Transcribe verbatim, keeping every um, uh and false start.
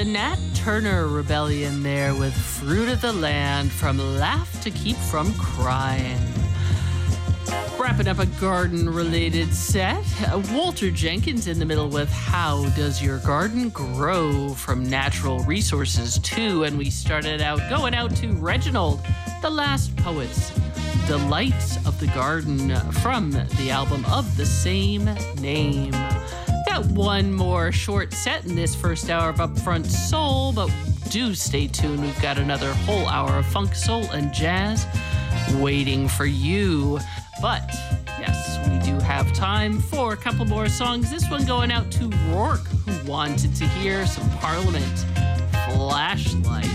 The Nat Turner Rebellion there with Fruit of the Land from Laugh to Keep from Crying. Wrapping up a garden-related set, Walter Jenkins in the middle with How Does Your Garden Grow from Natural Resources two. And we started out going out to Reginald, The Last Poets, Delights of the Garden from the album of the same name. Got one more short set in this first hour of Upfront Soul, but do stay tuned. We've got another whole hour of funk, soul, and jazz waiting for you. But yes, we do have time for a couple more songs. This one going out to Rourke, who wanted to hear some Parliament. Flashlight.